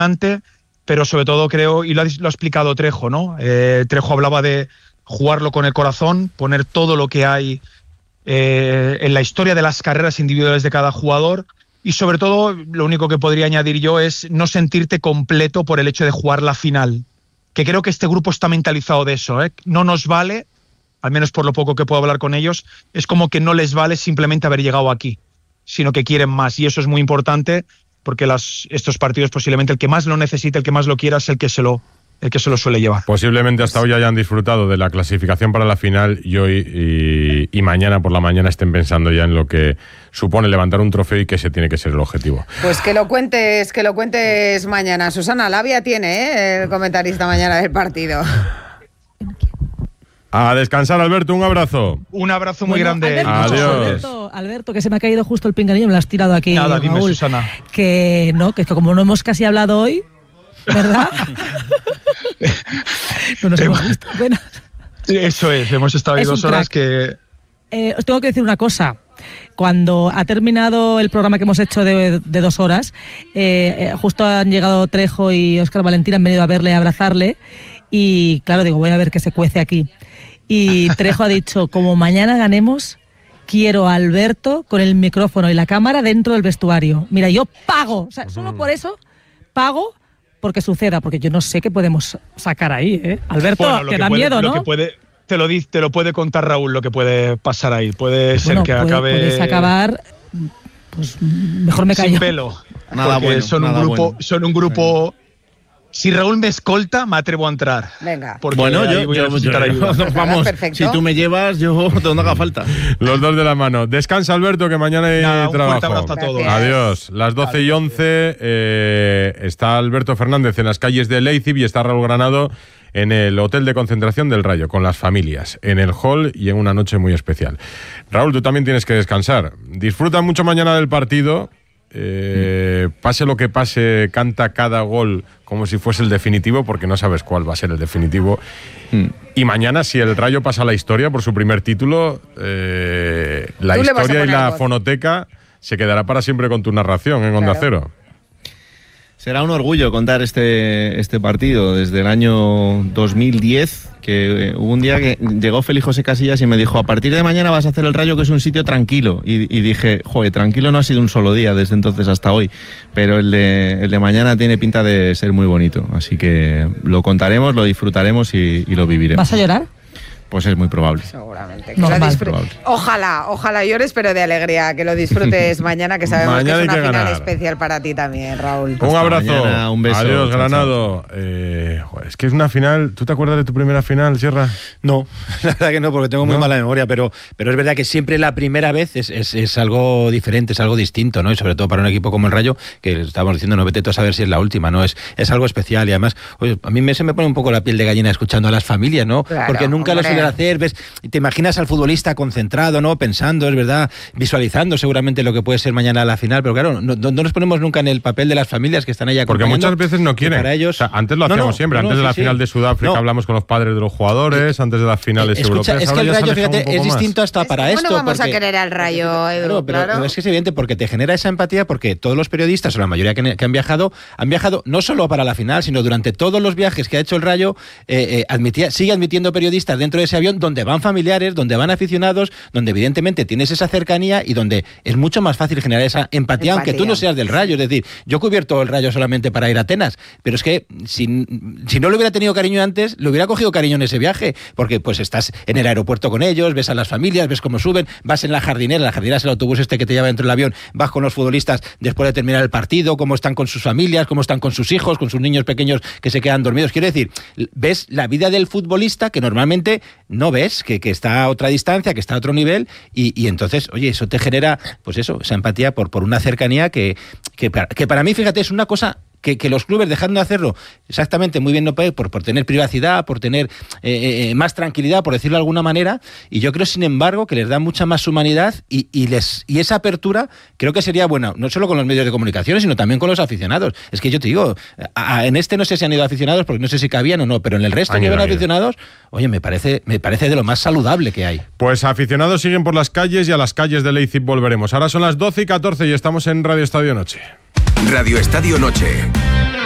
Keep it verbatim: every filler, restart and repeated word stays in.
pero sobre todo creo, y lo ha, lo ha explicado Trejo, ¿no? Eh, Trejo hablaba de jugarlo con el corazón, poner todo lo que hay eh, en la historia de las carreras individuales de cada jugador, y sobre todo lo único que podría añadir yo es no sentirte completo por el hecho de jugar la final, que creo que este grupo está mentalizado de eso, ¿eh? No nos vale, al menos por lo poco que puedo hablar con ellos, es como que no les vale simplemente haber llegado aquí, sino que quieren más, y eso es muy importante porque las, estos partidos posiblemente el que más lo necesite, el que más lo quiera es el que se lo, el que se lo suele llevar. Posiblemente hasta hoy hayan disfrutado de la clasificación para la final y hoy y, y mañana por la mañana estén pensando ya en lo que supone levantar un trofeo y que ese tiene que ser el objetivo. Pues que lo cuentes, que lo cuentes mañana. Susana Labia tiene, ¿eh? El comentarista mañana del partido. A descansar, Alberto, un abrazo. Un abrazo muy bueno, grande. Alberto, Adiós. Alberto, Alberto, que se me ha caído justo el pinganillo, me lo has tirado aquí. Nada, dime, Raúl, Susana. Que no, que como no hemos casi hablado hoy, ¿verdad? No nos hemos visto apenas. Eso es, hemos estado ahí Es un dos horas crack. que... Eh, os tengo que decir una cosa. Cuando ha terminado el programa que hemos hecho de, de dos horas, eh, eh, justo han llegado Trejo y Óscar Valentín, han venido a verle, a abrazarle, y claro, digo, voy a ver qué se cuece aquí. Y Trejo ha dicho, como mañana ganemos, quiero a Alberto con el micrófono y la cámara dentro del vestuario. Mira, yo pago, o sea, solo por eso pago porque suceda, porque yo no sé qué podemos sacar ahí, ¿eh? Alberto, Bueno, lo te que da puede- miedo, lo ¿no? que puede, te, lo, di- te lo puede contar Raúl, lo que puede pasar ahí. Puede ser Bueno, que puede- acabe... Puedes acabar, pues mejor me callo. sin pelo. Nada porque bueno, son nada un grupo, bueno. son un grupo. Si Raúl me escolta, me atrevo a entrar. Venga. Porque Bueno, ahí yo, voy a yo, necesitar yo- ayuda. vamos, Perfecto. si tú me llevas, yo donde haga falta. Los dos de la mano. Descansa, Alberto, que mañana hay Nada, un trabajo. fuerte abrazo a todos. Gracias. Adiós. Las doce y once eh, está Alberto Fernández en las calles de Leipzig y está Raúl Granado en el hotel de concentración del Rayo, con las familias, en el hall y en una noche muy especial. Raúl, tú también tienes que descansar. Disfruta mucho mañana del partido. Eh, mm. Pase lo que pase, canta cada gol como si fuese el definitivo, porque no sabes cuál va a ser el definitivo. Mm. Y mañana, si el Rayo pasa a la historia por su primer título, eh, la historia y la fonoteca se quedará para siempre con tu narración en Onda Claro. Cero. Será un orgullo contar este, este partido desde el año dos mil diez, que eh, hubo un día que llegó Félix José Casillas y me dijo, a partir de mañana vas a hacer el Rayo, que es un sitio tranquilo. Y, y dije, joder, tranquilo no ha sido un solo día desde entonces hasta hoy, pero el de, el de mañana tiene pinta de ser muy bonito. Así que lo contaremos, lo disfrutaremos y, y lo viviremos. ¿Vas a llorar? Pues es muy probable. Seguramente. Que Normal. lo disfr- Probable. Ojalá, ojalá llores, pero de alegría, que lo disfrutes mañana, que sabemos Mañana que es hay una que final ganar. especial para ti también, Raúl. Un abrazo. mañana, un beso. Adiós, Chao, Granado. Eh, joder, es que es una final. ¿Tú te acuerdas de tu primera final, Sierra? No, la verdad que no, porque tengo muy ¿No? mala memoria, pero, pero es verdad que siempre la primera vez es, es, es algo diferente, es algo distinto, ¿no? Y sobre todo para un equipo como el Rayo, que estábamos diciendo, no vete tú a saber si es la última, ¿no? Es, es algo especial y además, oye, a mí me, se me pone un poco la piel de gallina escuchando a las familias, ¿no? Claro, porque nunca hombre. lo suelen hacer, ves, te imaginas al futbolista concentrado, ¿no? Pensando, es verdad, visualizando seguramente lo que puede ser mañana la final, pero claro, no, no nos ponemos nunca en el papel de las familias que están ahí Porque acompañando. muchas veces no Y quieren. Para ellos, O sea, antes lo No, hacíamos no, siempre. no, Antes de sí, la sí. final de Sudáfrica No. hablamos con los padres de los jugadores, antes de las finales Escucha, europeas. es que Ahora el ya se Rayo, aleja un fíjate, poco es más. distinto hasta Es que para ¿cómo esto. no vamos porque- a querer al Rayo, Edu? Claro, pero Claro. es que es evidente porque te genera esa empatía, porque todos los periodistas, o la mayoría que, que han viajado, han viajado no solo para la final, sino durante todos los viajes que ha hecho el Rayo, eh, eh, admitía, sigue admitiendo periodistas dentro de ese avión, donde van familiares, donde van aficionados, donde evidentemente tienes esa cercanía y donde es mucho más fácil generar esa empatía, empatía. aunque tú no seas del Rayo. Es decir, yo he cubierto el Rayo solamente para ir a Atenas, pero es que si, si no le hubiera tenido cariño antes, le hubiera cogido cariño en ese viaje, porque pues estás en el aeropuerto con ellos, ves a las familias, ves cómo suben, vas en la jardinera, la jardinera es el autobús este que te lleva dentro del avión, vas con los futbolistas después de terminar el partido, cómo están con sus familias, cómo están con sus hijos, con sus niños pequeños que se quedan dormidos. Quiero decir, ves la vida del futbolista que normalmente no ves, que, que está a otra distancia, que está a otro nivel, y, y entonces, oye, eso te genera, pues eso, esa empatía por, por una cercanía que, que, que para mí, fíjate, es una cosa que, que los clubes dejando de hacerlo exactamente muy bien, no puede, por, por tener privacidad, por tener eh, eh, más tranquilidad, por decirlo de alguna manera, y yo creo, sin embargo, que les da mucha más humanidad y, y, les, y esa apertura creo que sería buena, no solo con los medios de comunicación, sino también con los aficionados. Es que yo te digo, a, a, en este no sé si han ido aficionados, porque no sé si cabían o no, pero en el resto que ven aficionados, oye, me parece, me parece de lo más saludable que hay. Pues aficionados siguen por las calles y a las calles de Leipzig volveremos. Ahora son las doce y catorce y estamos en Radio Estadio Noche. Radio Estadio Noche.